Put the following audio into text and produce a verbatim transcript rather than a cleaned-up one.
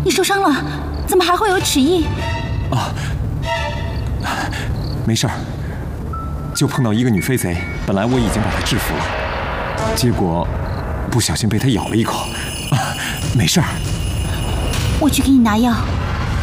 你受伤了？怎么还会有齿印？ 啊，没事儿，就碰到一个女飞贼，本来我已经把她制服了，结果不小心被她咬了一口，啊，没事儿。 我去给你拿药。